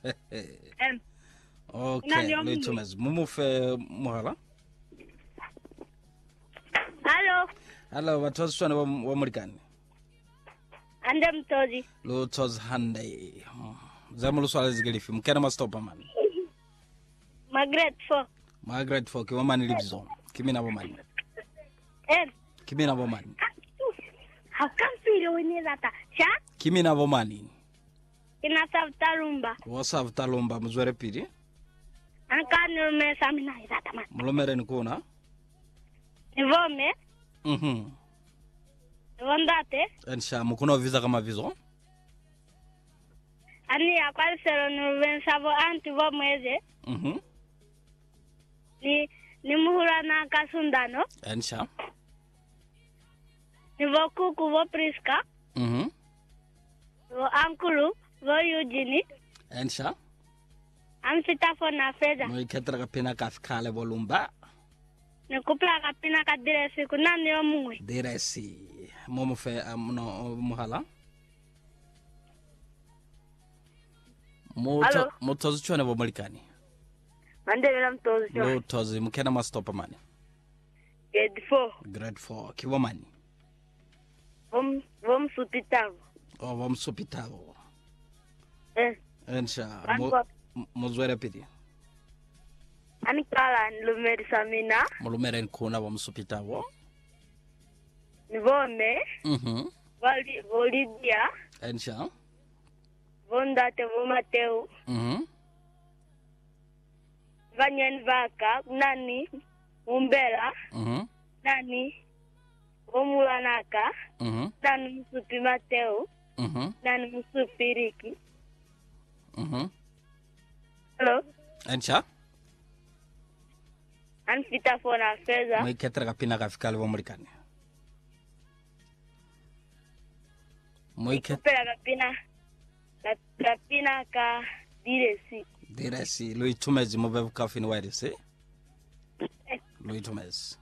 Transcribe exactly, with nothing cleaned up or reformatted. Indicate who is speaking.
Speaker 1: Em.
Speaker 2: Okay, Luitumez. Mumufe muhala.
Speaker 1: Hello.
Speaker 2: Hello, what was one wa Morgan?
Speaker 1: And I'm Tozi.
Speaker 2: Lutos Hande. Zamulu swala zigilifi. Mkena mastopa man.
Speaker 1: Margaret for.
Speaker 2: Margaret for kiwamani lives on. Kimina woman.
Speaker 1: Em.
Speaker 2: Kimina woman.
Speaker 1: How come you win that? Sha?
Speaker 2: Kimina woman.
Speaker 1: Ina Talumba.
Speaker 2: Wasa Talumba mzwere piri?
Speaker 1: Anka nume samina izata man.
Speaker 2: Mulomere nikuna?
Speaker 1: Nivome.
Speaker 2: Mhm.
Speaker 1: Nivondate.
Speaker 2: Ensha mukuna visa kama vizo?
Speaker 1: Ani akwali sero nuven savo anti vomeze.
Speaker 2: Mhm.
Speaker 1: Ni ni muhura na kasundano.
Speaker 2: Ensha.
Speaker 1: Ni vokuku vo Priska.
Speaker 2: Mhm.
Speaker 1: Vo ankulu vo Eugenie.
Speaker 2: Ensha.
Speaker 1: Amfita fona feza.
Speaker 2: Moi ketra kapina kafikale volumba.
Speaker 1: Nikupla kapina ka diresi kunani yo mungwe.
Speaker 2: Diresi. Momo fe no muhala. Moto motozi chone vo Marekani.
Speaker 1: Mande vela mtozi chone.
Speaker 2: Motozi mukena mastopa mani.
Speaker 1: Grade four.
Speaker 2: Grade four. Kiwa mani.
Speaker 1: Vom vom supitavo.
Speaker 2: Oh, vom supitavo.
Speaker 1: Eh.
Speaker 2: Ensha. Mozwere pidi.
Speaker 1: Ani kala lumeri samina.
Speaker 2: Mulumere nkuna vom supitavo.
Speaker 1: Nivome.
Speaker 2: Mhm.
Speaker 1: Vali Volidia.
Speaker 2: Ensha.
Speaker 1: Vondate vomateu.
Speaker 2: Mhm.
Speaker 1: Vanyen vaka nani umbela.
Speaker 2: Mhm.
Speaker 1: Nani vomulanaka.
Speaker 2: Mhm.
Speaker 1: Nani musupi mateu.
Speaker 2: Mhm.
Speaker 1: Nani musupi Riki.
Speaker 2: Mhm.
Speaker 1: Hello.
Speaker 2: Ensha.
Speaker 1: Anfita fona feza.
Speaker 2: Moi ketra kapina kafikale vo Marekani. Moi
Speaker 1: ketra kapina la kapina ka diresi.
Speaker 2: Diresi Luitumez mo vevu kafini wairisi. Luitumez.